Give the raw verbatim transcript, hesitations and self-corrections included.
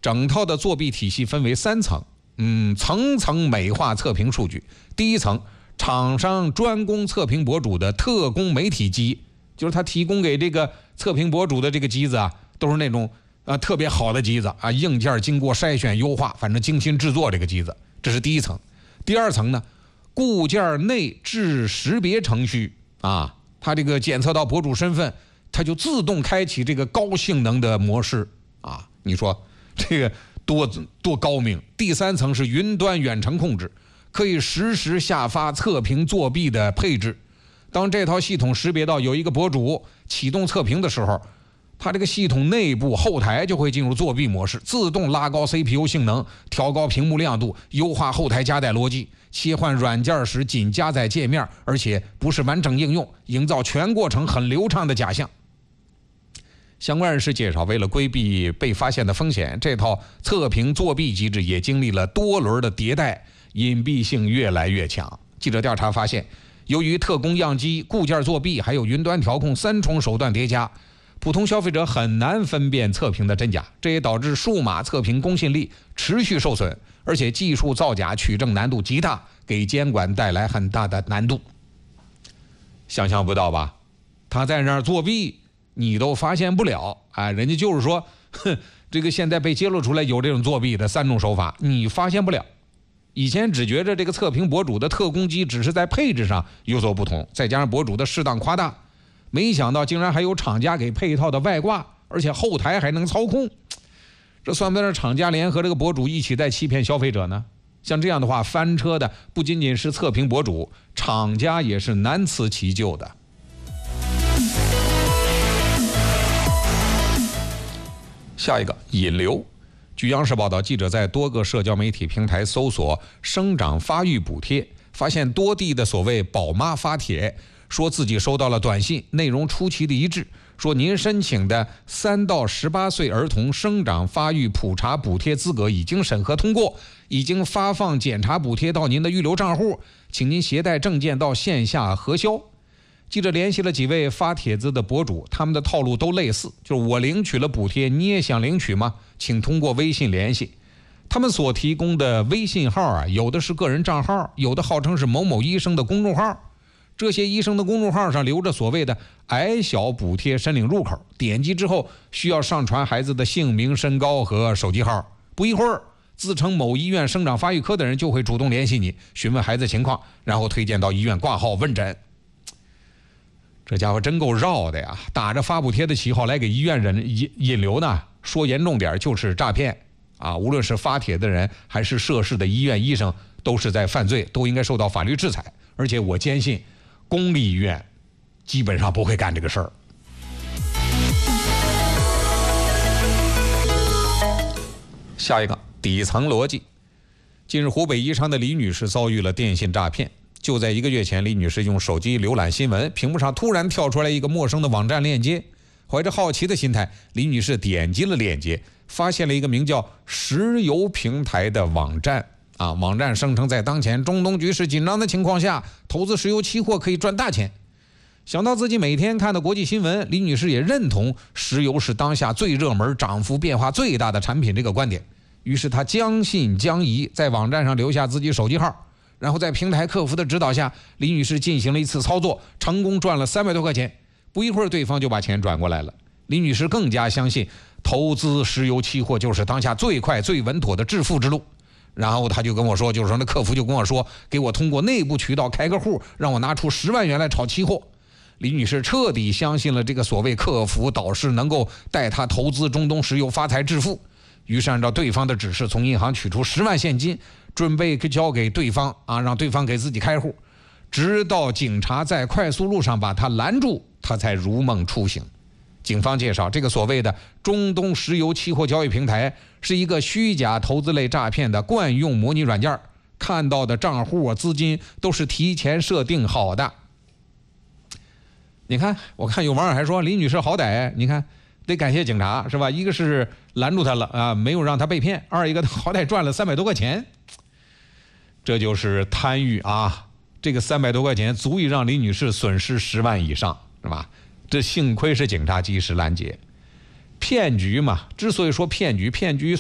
整套的作弊体系分为三层，嗯，层层美化测评数据。第一层，厂商专供测评博主的特供媒体机，就是他提供给这个测评博主的这个机子啊，都是那种啊特别好的机子啊，硬件经过筛选优化，反正精心制作这个机子，这是第一层。第二层呢，固件内置识别程序啊，它这个检测到博主身份，它就自动开启这个高性能的模式啊，你说这个多多高明。第三层是云端远程控制，可以实时下发测评作弊的配置。当这套系统识别到有一个博主启动测评的时候，它这个系统内部后台就会进入作弊模式，自动拉高 C P U 性能，调高屏幕亮度，优化后台加载逻辑，切换软件时仅加载界面，而且不是完整应用，营造全过程很流畅的假象。相关人士介绍，为了规避被发现的风险，这套测评作弊机制也经历了多轮的迭代，隐蔽性越来越强。记者调查发现，由于特供样机、固件作弊还有云端调控三重手段叠加，普通消费者很难分辨测评的真假，这也导致数码测评公信力持续受损，而且技术造假取证难度极大，给监管带来很大的难度。想象不到吧？他在那儿作弊，你都发现不了，哎，人家就是说，哼，这个现在被揭露出来有这种作弊的三种手法，你发现不了。以前只觉着这个测评博主的特供机只是在配置上有所不同，再加上博主的适当夸大，没想到竟然还有厂家给配套的外挂，而且后台还能操控，这算不算是厂家联合这个博主一起在欺骗消费者呢？像这样的话，翻车的不仅仅是测评博主，厂家也是难辞其咎的。下一个引流。据央视报道，记者在多个社交媒体平台搜索生长发育补贴，发现多地的所谓宝妈发帖，说自己收到了短信，内容出奇的一致，说您申请的三到十八岁儿童生长发育普查补贴资格已经审核通过，已经发放检查补贴到您的预留账户，请您携带证件到线下核销。记者联系了几位发帖子的博主，他们的套路都类似，就是我领取了补贴，你也想领取吗？请通过微信联系。他们所提供的微信号啊，有的是个人账号，有的号称是某某医生的公众号。这些医生的公众号上留着所谓的矮小补贴申领入口，点击之后需要上传孩子的姓名、身高和手机号。不一会儿，自称某医院生长发育科的人就会主动联系你，询问孩子情况，然后推荐到医院挂号问诊。这家伙真够绕的呀，打着发补贴的旗号来给医院人引引流呢，说严重点就是诈骗啊！无论是发帖的人还是涉事的医院医生，都是在犯罪，都应该受到法律制裁。而且我坚信公立医院基本上不会干这个事儿。下一个底层逻辑。近日湖北宜昌的李女士遭遇了电信诈骗。就在一个月前，李女士用手机浏览新闻，屏幕上突然跳出来一个陌生的网站链接，怀着好奇的心态，李女士点击了链接，发现了一个名叫石油平台的网站啊，网站声称在当前中东局势紧张的情况下，投资石油期货可以赚大钱。想到自己每天看的国际新闻，李女士也认同石油是当下最热门、涨幅变化最大的产品这个观点，于是她将信将疑，在网站上留下自己手机号。然后在平台客服的指导下，李女士进行了一次操作，成功赚了三百多块钱。不一会儿，对方就把钱转过来了。李女士更加相信投资石油期货就是当下最快最稳妥的致富之路。然后她就跟我说，就是说那客服就跟我说，给我通过内部渠道开个户，让我拿出十万元来炒期货。李女士彻底相信了这个所谓客服导师能够带她投资中东石油发财致富。于是按照对方的指示，从银行取出十万现金，准备交给对方啊，让对方给自己开户。直到警察在快速路上把他拦住，他才如梦初醒。警方介绍，这个所谓的中东石油期货交易平台是一个虚假投资类诈骗的惯用模拟软件，看到的账户资金都是提前设定好的。你看，我看有网友还说李女士好歹，你看得感谢警察是吧？一个是拦住他了啊，没有让他被骗；二一个好歹赚了三百多块钱。这就是贪欲啊！这个三百多块钱足以让李女士损失十万以上，是吧？这幸亏是警察及时拦截。骗局嘛，之所以说骗局，骗局